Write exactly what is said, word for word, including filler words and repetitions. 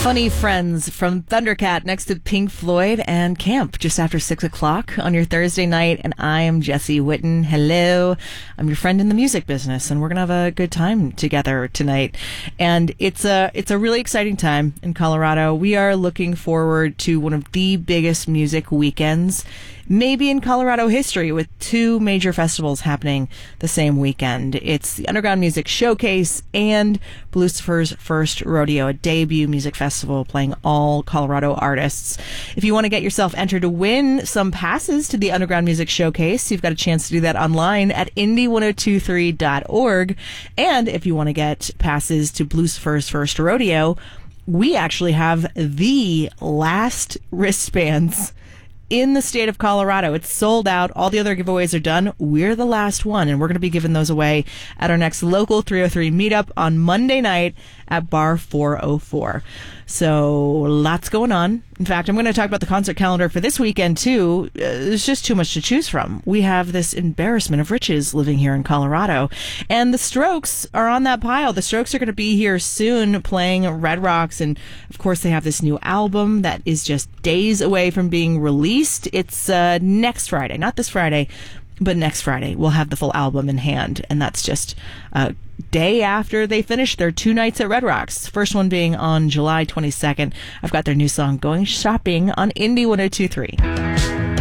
Funny Friends from Thundercat next to Pink Floyd and Camp just after six o'clock on your Thursday night. And I am Jessie Witten. Hello. I'm your friend in the music business, and we're going to have a good time together tonight. And it's a, it's a really exciting time in Colorado. We are looking forward to one of the biggest music weekends maybe in Colorado history, with two major festivals happening the same weekend. It's the Underground Music Showcase and Blucifer's First Rodeo, a debut music festival playing all Colorado artists. If you want to get yourself entered to win some passes to the Underground Music Showcase, you've got a chance to do that online at indie ten twenty-three dot org. And if you want to get passes to Blucifer's First Rodeo, we actually have the last wristbands in the state of Colorado. It's sold out. All the other giveaways are done. We're the last one, and we're going to be giving those away at our next local three oh three meetup on Monday night at Bar four oh four. So lots going on. In fact, I'm going to talk about the concert calendar for this weekend, too. Uh, there's just too much to choose from. We have this embarrassment of riches living here in Colorado. And the Strokes are on that pile. The Strokes are going to be here soon playing Red Rocks. And, of course, they have this new album that is just days away from being released. It's uh, next Friday. Not this Friday, but next Friday. We'll have the full album in hand. And that's just a day after they finish their two nights at Red Rocks. First one being on July twenty-second. I've got their new song, Going Shopping, on Indie ten twenty-three.